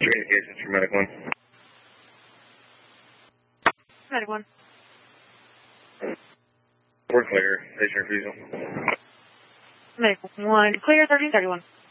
Communications for Medic 1. Medic 1. We're clear. Patient refusal. Medic 1, clear 1331.